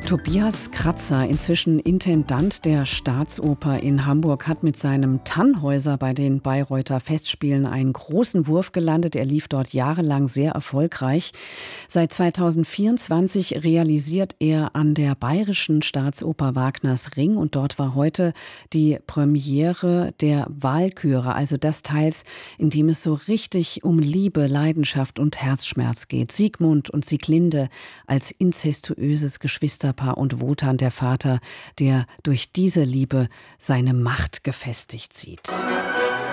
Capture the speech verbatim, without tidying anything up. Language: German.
Tobias Kratzer, inzwischen Intendant der Staatsoper in Hamburg, hat mit seinem Tannhäuser bei den Bayreuther Festspielen einen großen Wurf gelandet. Er lief dort jahrelang sehr erfolgreich. Seit zweitausendvierundzwanzig realisiert er an der Bayerischen Staatsoper Wagners Ring, und dort war heute die Premiere der Walküre, also des Teils, in dem es so richtig um Liebe, Leidenschaft und Herzschmerz geht. Siegmund und Sieglinde als inzestuöses Geschwisterpaar und Wotan, der Vater, der durch diese Liebe seine Macht gefestigt sieht.